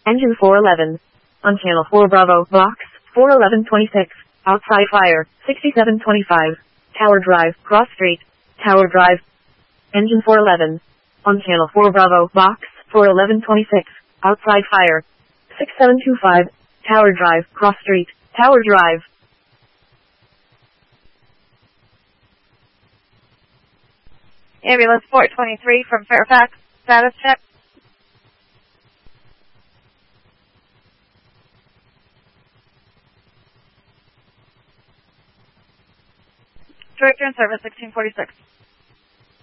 Engine 411. On channel 4 Bravo, box 41126. Outside fire, 6725. Tower Drive, Cross Street. Tower Drive. Engine 411. On channel 4 Bravo, box 41126. Outside fire, 6725. Tower Drive, Cross Street. Tower Drive. Ambulance 423 from Fairfax. Status check. Director in service 1646.